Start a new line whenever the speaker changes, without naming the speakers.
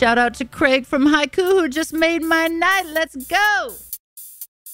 Shout out to Craig from Haiku who just made my night. Let's go.